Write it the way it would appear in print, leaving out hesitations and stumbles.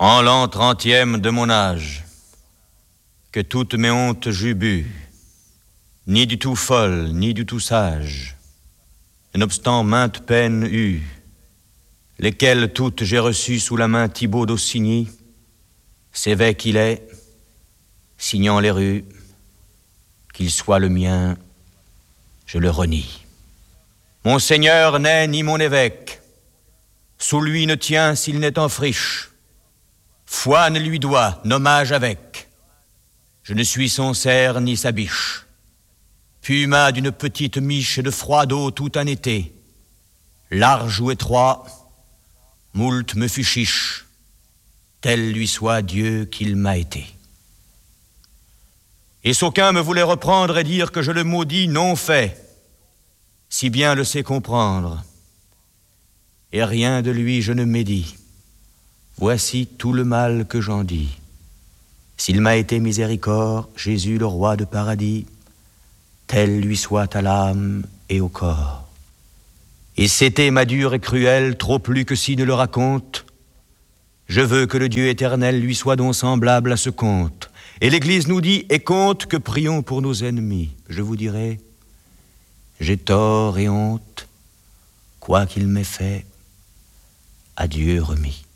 En l'an 30e de mon âge, que toutes mes hontes j'eus bu, ni du tout folle, ni du tout sage, nonobstant maintes peines eues, lesquelles toutes j'ai reçues sous la main Thibaut d'Aussigny, s'évêque qu'il est, signant les rues, qu'il soit le mien, je le renie. Mon Seigneur n'est ni mon évêque, sous lui ne tient s'il n'est en friche, foi ne lui doit, nommage avec, je ne suis son cerf ni sa biche. Puma d'une petite miche de froide eau tout un été, large ou étroit, moult me fut chiche, tel lui soit Dieu qu'il m'a été. Et s'aucun me voulait reprendre et dire que je le maudis non fait, si bien le sais comprendre. Et rien de lui je ne médis, voici tout le mal que j'en dis. S'il m'a été miséricorde, Jésus le roi de paradis, tel lui soit à l'âme et au corps. Et c'était ma dure et cruelle, trop plus que si ne le raconte. Je veux que le Dieu éternel lui soit donc semblable à ce conte. Et l'Église nous dit, et compte que prions pour nos ennemis. Je vous dirai, j'ai tort et honte, quoi qu'il m'ait fait, à Dieu remis.